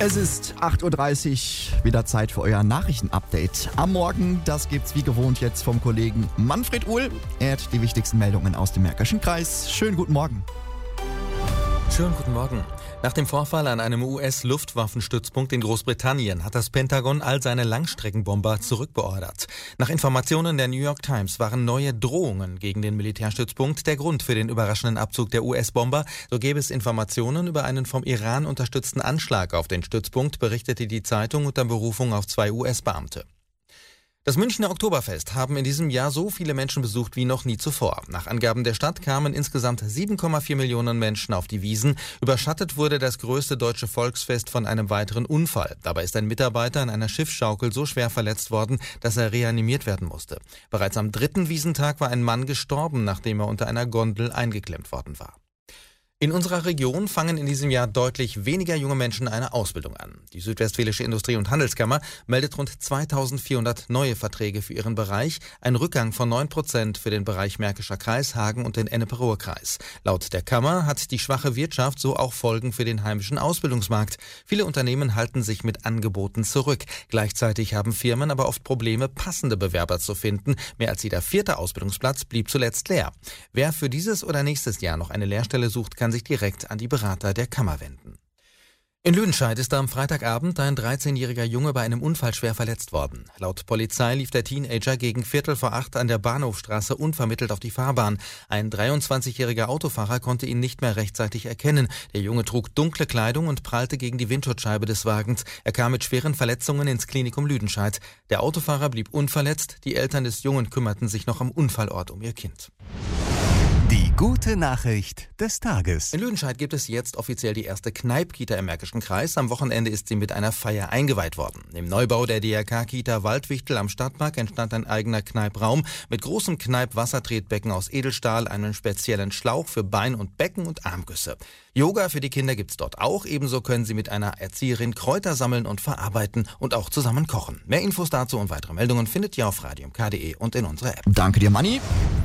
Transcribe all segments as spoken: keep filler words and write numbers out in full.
Es ist acht Uhr dreißig, wieder Zeit für euer Nachrichtenupdate. Am Morgen, das gibt's wie gewohnt jetzt vom Kollegen Manfred Uhl. Er hat die wichtigsten Meldungen aus dem Märkischen Kreis. Schönen guten Morgen. Schönen guten Morgen. Nach dem Vorfall an einem U S-Luftwaffenstützpunkt in Großbritannien hat das Pentagon all seine Langstreckenbomber zurückbeordert. Nach Informationen der New York Times waren neue Drohungen gegen den Militärstützpunkt der Grund für den überraschenden Abzug der U S-Bomber. So gäbe es Informationen über einen vom Iran unterstützten Anschlag auf den Stützpunkt, berichtete die Zeitung unter Berufung auf zwei U S-Beamte. Das Münchner Oktoberfest haben in diesem Jahr so viele Menschen besucht wie noch nie zuvor. Nach Angaben der Stadt kamen insgesamt sieben Komma vier Millionen Menschen auf die Wiesn. Überschattet wurde das größte deutsche Volksfest von einem weiteren Unfall. Dabei ist ein Mitarbeiter an einer Schiffsschaukel so schwer verletzt worden, dass er reanimiert werden musste. Bereits am dritten Wiesntag war ein Mann gestorben, nachdem er unter einer Gondel eingeklemmt worden war. In unserer Region fangen in diesem Jahr deutlich weniger junge Menschen eine Ausbildung an. Die Südwestfälische Industrie- und Handelskammer meldet rund zweitausendvierhundert neue Verträge für ihren Bereich, ein Rückgang von neun Prozent für den Bereich Märkischer Kreis, Hagen und den Ennepe-Ruhr-Kreis. Laut der Kammer hat die schwache Wirtschaft so auch Folgen für den heimischen Ausbildungsmarkt. Viele Unternehmen halten sich mit Angeboten zurück. Gleichzeitig haben Firmen aber oft Probleme, passende Bewerber zu finden. Mehr als jeder vierte Ausbildungsplatz blieb zuletzt leer. Wer für dieses oder nächstes Jahr noch eine Lehrstelle sucht, kann sich direkt an die Berater der Kammer wenden. In Lüdenscheid ist am Freitagabend ein dreizehnjähriger Junge bei einem Unfall schwer verletzt worden. Laut Polizei lief der Teenager gegen Viertel vor acht an der Bahnhofstraße unvermittelt auf die Fahrbahn. Ein dreiundzwanzigjähriger Autofahrer konnte ihn nicht mehr rechtzeitig erkennen. Der Junge trug dunkle Kleidung und prallte gegen die Windschutzscheibe des Wagens. Er kam mit schweren Verletzungen ins Klinikum Lüdenscheid. Der Autofahrer blieb unverletzt. Die Eltern des Jungen kümmerten sich noch am Unfallort um ihr Kind. Die gute Nachricht des Tages. In Lüdenscheid gibt es jetzt offiziell die erste Kneip-Kita im Märkischen Kreis. Am Wochenende ist sie mit einer Feier eingeweiht worden. Im Neubau der D R K-Kita Waldwichtel am Stadtpark entstand ein eigener Kneipraum mit großem Kneip-Wassertretbecken aus Edelstahl, einem speziellen Schlauch für Bein- und Becken- und Armgüsse. Yoga für die Kinder gibt's dort auch. Ebenso können sie mit einer Erzieherin Kräuter sammeln und verarbeiten und auch zusammen kochen. Mehr Infos dazu und weitere Meldungen findet ihr auf radio m k punkt d e und in unserer App. Danke dir, Manni.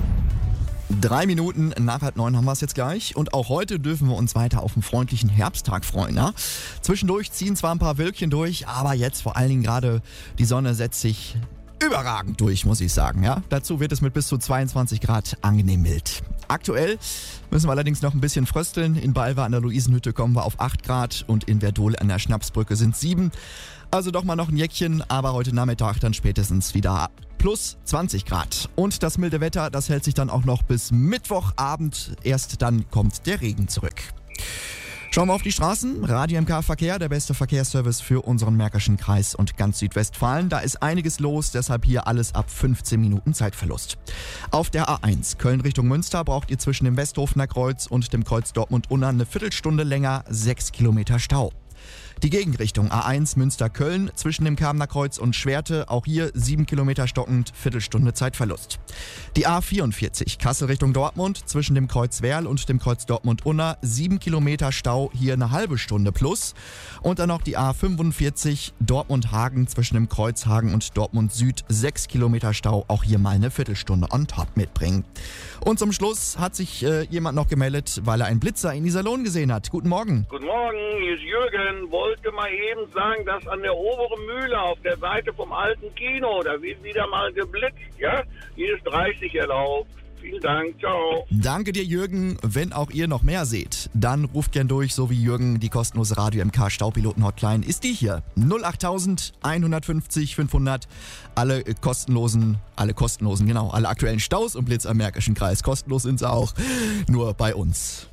Drei Minuten nach halb neun haben wir es jetzt gleich und auch heute dürfen wir uns weiter auf einen freundlichen Herbsttag freuen. Ja? Zwischendurch ziehen zwar ein paar Wölkchen durch, aber jetzt vor allen Dingen gerade die Sonne setzt sich überragend durch, muss ich sagen. Ja? Dazu wird es mit bis zu zweiundzwanzig Grad angenehm mild. Aktuell müssen wir allerdings noch ein bisschen frösteln. In Balva an der Luisenhütte kommen wir auf acht Grad und in Verdol an der Schnapsbrücke sind sieben. Also doch mal noch ein Jäckchen, aber heute Nachmittag dann spätestens wieder plus zwanzig Grad. Und das milde Wetter, das hält sich dann auch noch bis Mittwochabend. Erst dann kommt der Regen zurück. Schauen wir auf die Straßen. Radio M K Verkehr, der beste Verkehrsservice für unseren Märkischen Kreis und ganz Südwestfalen. Da ist einiges los, deshalb hier alles ab fünfzehn Minuten Zeitverlust. Auf der A eins Köln Richtung Münster braucht ihr zwischen dem Westhofener Kreuz und dem Kreuz Dortmund-Unna eine Viertelstunde länger, sechs Kilometer Stau. Die Gegenrichtung A eins Münster-Köln zwischen dem Kamener Kreuz und Schwerte, auch hier sieben Kilometer stockend, Viertelstunde Zeitverlust. Die A vierundvierzig Kassel Richtung Dortmund zwischen dem Kreuz Werl und dem Kreuz Dortmund-Unna, sieben Kilometer Stau, hier eine halbe Stunde plus. Und dann noch die A fünfundvierzig Dortmund-Hagen zwischen dem Kreuz Hagen und Dortmund Süd, sechs Kilometer Stau, auch hier mal eine Viertelstunde on top mitbringen. Und zum Schluss hat sich äh, jemand noch gemeldet, weil er einen Blitzer in Iserlohn gesehen hat. Guten Morgen. Guten Morgen, hier ist Jürgen. Wollte mal eben sagen, dass an der oberen Mühle auf der Seite vom alten Kino, da wird wieder mal geblitzt, ja? Hier ist dreißig erlaubt. Vielen Dank, ciao. Danke dir, Jürgen. Wenn auch ihr noch mehr seht, dann ruft gern durch, so wie Jürgen. Die kostenlose Radio M K Staupiloten-Hotline ist die hier. null acht hundertfünfzig fünfhundert. Alle kostenlosen, alle kostenlosen, genau, alle aktuellen Staus und Blitz am Märkischen Kreis. Kostenlos sind sie auch, nur bei uns.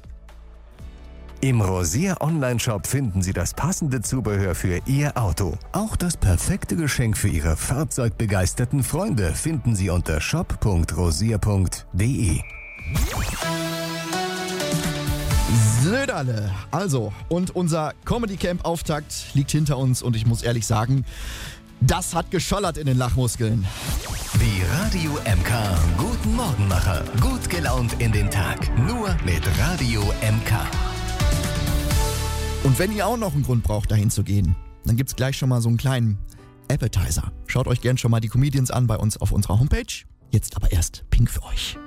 Im Rosier Online-Shop finden Sie das passende Zubehör für Ihr Auto. Auch das perfekte Geschenk für Ihre fahrzeugbegeisterten Freunde finden Sie unter shop punkt rosier punkt d e. Söderle. Also, und unser Comedy-Camp-Auftakt liegt hinter uns und ich muss ehrlich sagen, das hat geschollert in den Lachmuskeln. Die Radio M K Guten Morgenmacher. Gut gelaunt in den Tag. Nur mit Radio M K. Und wenn ihr auch noch einen Grund braucht, dahin zu gehen, dann gibt's gleich schon mal so einen kleinen Appetizer. Schaut euch gern schon mal die Comedians an bei uns auf unserer Homepage. Jetzt aber erst Pink für euch.